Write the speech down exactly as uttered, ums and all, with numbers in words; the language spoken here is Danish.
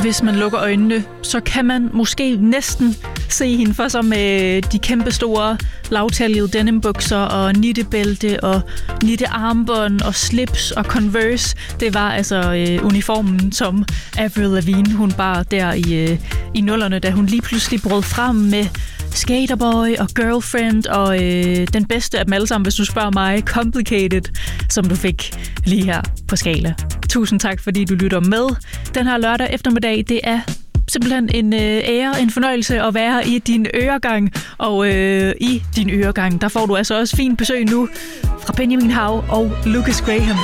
hvis man lukker øjnene, så kan man måske næsten se hende for sig med de kæmpe store lavtallige denimbukser og nittebælte og nittearmbånd og slips og Converse. Det var altså øh, uniformen, som Avril Lavigne hun bar der i, øh, i nullerne, da hun lige pludselig brød frem med Skaterboy og Girlfriend og øh, den bedste af dem alle sammen, hvis du spørger mig, Complicated, som du fik lige her på Skala. Tusind tak, fordi du lytter med. Den her lørdag eftermiddag, det er simpelthen en øh, ære, en fornøjelse at være i din øregang. Og øh, i din øregang, der får du altså også fint besøg nu fra Benjamin Hav og Lucas Graham.